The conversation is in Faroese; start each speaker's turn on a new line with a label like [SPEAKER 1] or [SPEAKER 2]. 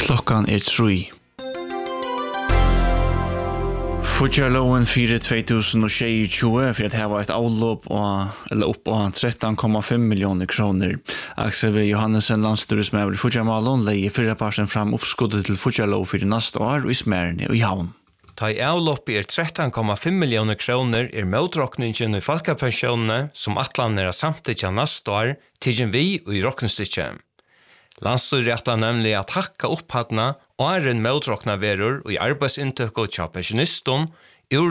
[SPEAKER 1] Klokkan 3. Fudjarloven 2022 för att ha ett avlopp eller upp på 13,5 miljoner kronor. Axel V. Johannesen, landstyresmedlem i Fudjarmalon, lägger förra parten fram uppskottet till Fudjarlov för nästa år i Smärne och i Havn.
[SPEAKER 2] Ta i avlopp 13,5 miljoner kronor motråkningen i folkpensionerna som atlan samtidigt nästa år till vi och i rocknstycken. Landstyret rättar nämligen att hacka upp hadna och en motråkna veror och i arbetsintök och pensioniston